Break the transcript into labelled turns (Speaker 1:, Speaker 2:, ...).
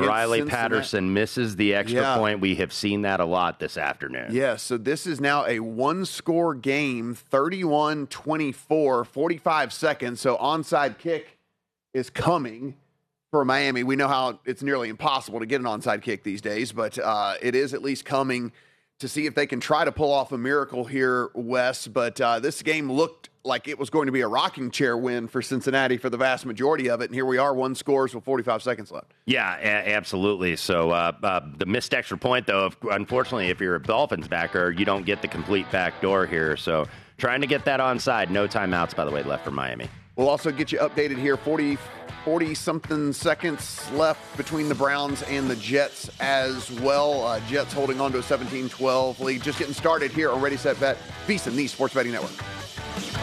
Speaker 1: Riley
Speaker 2: Cincinnati.
Speaker 1: Patterson misses the extra point. We have seen that a lot this afternoon.
Speaker 2: Yeah, so this is now a one-score game, 31-24, 45 seconds. So onside kick is coming for Miami. We know how it's nearly impossible to get an onside kick these days, but it is at least coming to see if they can try to pull off a miracle here, Wes. But this game looked like it was going to be a rocking chair win for Cincinnati for the vast majority of it. And here we are, one scores with 45 seconds left.
Speaker 1: Yeah, absolutely. So the missed extra point, though, unfortunately, if you're a Dolphins backer, you don't get the complete back door here. So trying to get that onside. No timeouts, by the way, left for Miami.
Speaker 2: We'll also get you updated here. 40-something seconds left between the Browns and the Jets as well. Jets holding on to a 17-12 lead. Just getting started here on Ready, Set, Bet, VSiN, the Sports Betting Network.